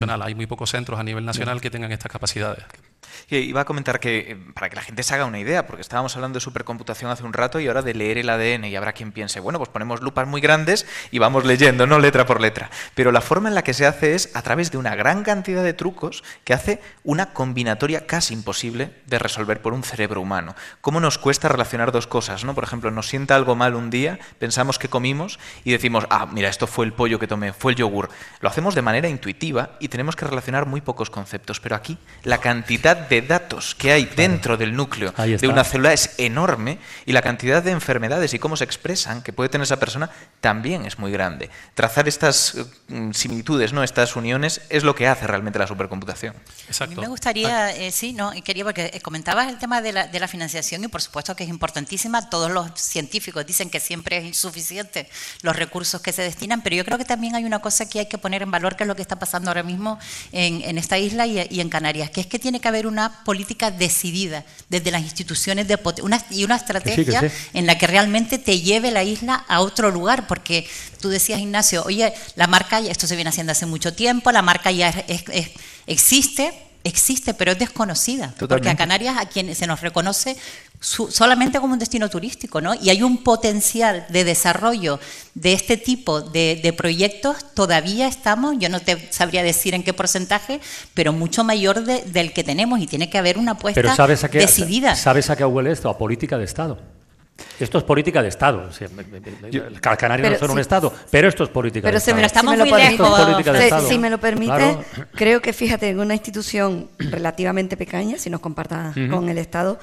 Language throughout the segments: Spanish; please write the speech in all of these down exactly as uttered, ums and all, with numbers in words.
Hay muy pocos centros a nivel nacional que tengan estas capacidades. Y iba a comentar que, para que la gente se haga una idea, porque estábamos hablando de supercomputación hace un rato y ahora de leer el A D N, y habrá quien piense, bueno, pues ponemos lupas muy grandes y vamos leyendo, no letra por letra. Pero la forma en la que se hace es a través de una gran cantidad de trucos que hace una combinatoria casi imposible de resolver por un cerebro humano. ¿Cómo nos cuesta relacionar dos cosas, ¿no? Por ejemplo, nos sienta algo mal un día, pensamos que comimos y decimos, ah, mira, esto fue el pollo que tomé, fue el yogur. Lo hacemos de manera intuitiva y tenemos que relacionar muy pocos conceptos, pero aquí la cantidad de datos que hay dentro del núcleo de una célula es enorme y la cantidad de enfermedades y cómo se expresan que puede tener esa persona también es muy grande. Trazar estas uh, similitudes, ¿no? Estas uniones, es lo que hace realmente la supercomputación. Exacto. A mí me gustaría, eh, sí, no, quería, porque comentabas el tema de la, de la financiación y por supuesto que es importantísima. Todos los científicos dicen que siempre es insuficiente los recursos que se destinan, pero yo creo que también hay una cosa que hay que poner en valor, que es lo que está pasando ahora mismo en, en esta isla y, y en Canarias, que es que tiene que haber una política decidida desde las instituciones de una, y una estrategia que sí, que sí. en la que realmente te lleve la isla a otro lugar, porque tú decías, Ignacio, oye, la marca, esto se viene haciendo hace mucho tiempo, la marca ya es, es, es, existe, existe, pero es desconocida. Totalmente. Porque a Canarias, a quien se nos reconoce su, solamente como un destino turístico, ¿no? Y hay un potencial de desarrollo de este tipo de, de proyectos, todavía estamos, yo no te sabría decir en qué porcentaje, pero mucho mayor de, del que tenemos, y tiene que haber una apuesta pero ¿sabes a qué, decidida. ¿Sabes a qué huele esto? A política de Estado. Esto es política de Estado. O sea, Canarias no son sí. un Estado, pero esto es política pero de Estado. Pero estamos si me muy lejos. De si, si me lo permite, claro. creo que, fíjate, en una institución relativamente pequeña, si nos compartas uh-huh. con el Estado,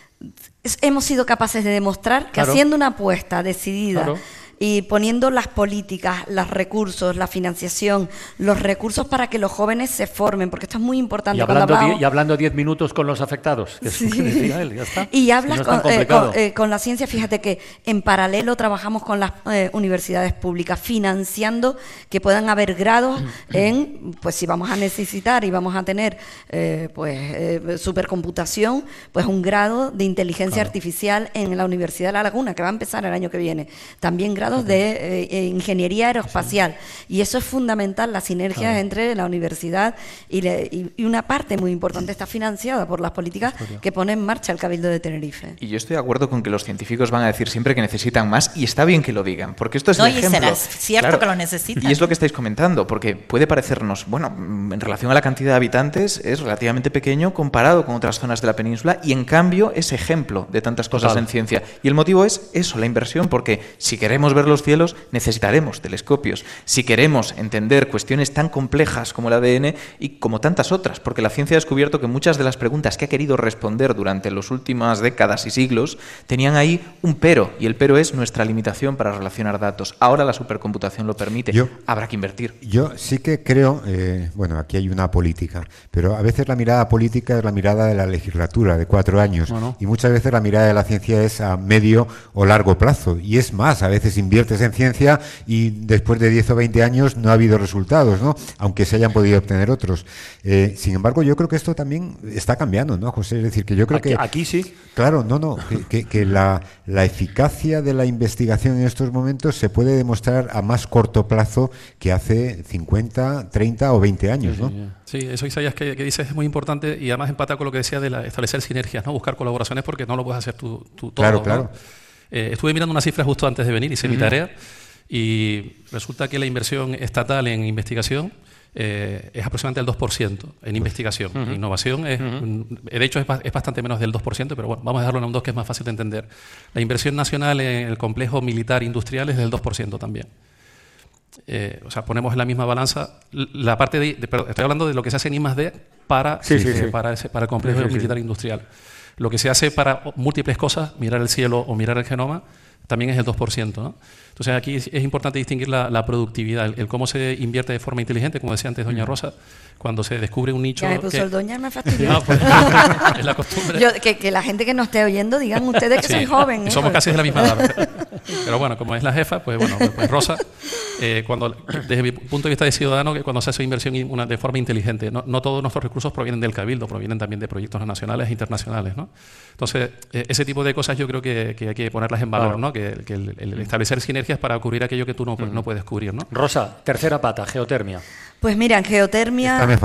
hemos sido capaces de demostrar que claro. haciendo una apuesta decidida claro. y poniendo las políticas, los recursos, la financiación, los recursos para que los jóvenes se formen, porque esto es muy importante. Y hablando, hablamos, die, y hablando diez minutos con los afectados, que sí. es lo que decía él, ya está. Y hablas si no con, eh, con, eh, con la ciencia, fíjate que en paralelo trabajamos con las eh, universidades públicas, financiando que puedan haber grados en, pues si vamos a necesitar y vamos a tener eh, pues eh, supercomputación, pues un grado de inteligencia claro. artificial en la Universidad de La Laguna, que va a empezar el año que viene. También grados de eh, ingeniería aeroespacial sí. y eso es fundamental, la sinergia claro. entre la universidad y, le, y, y una parte muy importante está financiada por las políticas Historia. que pone en marcha el Cabildo de Tenerife. Y yo estoy de acuerdo con que los científicos van a decir siempre que necesitan más, y está bien que lo digan, porque esto es no, el ejemplo. No, y será cierto claro, que lo necesitan. Y es lo que estáis comentando, porque puede parecernos, bueno, en relación a la cantidad de habitantes es relativamente pequeño comparado con otras zonas de la península, y en cambio es ejemplo de tantas cosas Total. en ciencia. Y el motivo es eso, la inversión, porque si queremos ver los cielos necesitaremos telescopios. Si queremos entender cuestiones tan complejas como el A D N y como tantas otras, porque la ciencia ha descubierto que muchas de las preguntas que ha querido responder durante las últimas décadas y siglos tenían ahí un pero, y el pero es nuestra limitación para relacionar datos. Ahora la supercomputación lo permite, yo, habrá que invertir. Yo sí que creo, eh, bueno, aquí hay una política, pero a veces la mirada política es la mirada de la legislatura de cuatro años no, no. y muchas veces la mirada de la ciencia es a medio o largo plazo, y es más, a veces inviertes en ciencia y después de diez o veinte años no ha habido resultados, ¿no? Aunque se hayan podido obtener otros. Eh, sin embargo, yo creo que esto también está cambiando, ¿no, José? Es decir, que yo creo aquí, que... Aquí sí. Claro, no, no, que, que, que la, la eficacia de la investigación en estos momentos se puede demostrar a más corto plazo que hace cincuenta, treinta o veinte años, ¿no? Sí, sí, sí. eso, Isaías, que, que dices es muy importante, y además empata con lo que decía de la, establecer sinergias, ¿no? Buscar colaboraciones, porque no lo puedes hacer tú, tú todo, Claro, claro. ¿no? Eh, estuve mirando una cifra justo antes de venir, hice uh-huh. mi tarea, y resulta que la inversión estatal en investigación eh, es aproximadamente el dos por ciento en pues, investigación. Uh-huh. Innovación, es, uh-huh. de hecho, es, es bastante menos del dos por ciento, pero bueno, vamos a dejarlo en un dos, que es más fácil de entender. La inversión nacional en el complejo militar industrial es del dos por ciento también. Eh, o sea, ponemos en la misma balanza la parte de, de perdón, estoy hablando de lo que se hace en I más D para, sí, sí, eh, sí. para, ese, para el complejo sí, sí, militar sí. industrial. Lo que se hace para múltiples cosas, mirar el cielo o mirar el genoma, también es el dos por ciento, ¿no? Entonces aquí es importante distinguir la, la productividad, el, el cómo se invierte de forma inteligente, como decía antes doña Rosa, cuando se descubre un nicho... Ya me puso que... el doña, me fastidió. No, pues, es la costumbre. Yo, que, que la gente que nos esté oyendo digan ustedes que sí, soy joven. ¿eh? Somos casi de la misma edad. Pero bueno, como es la jefa, pues bueno, pues Rosa, eh, cuando, desde mi punto de vista de ciudadano, que cuando se hace inversión una, de forma inteligente, no, no todos nuestros recursos provienen del Cabildo, provienen también de proyectos nacionales e internacionales, ¿no? Entonces, eh, ese tipo de cosas yo creo que, que hay que ponerlas en valor, claro, ¿no? Que, que el, el establecer sinergias para cubrir aquello que tú no, no puedes cubrir, ¿no? Rosa, tercera pata, geotermia. Pues mira, en geotermia...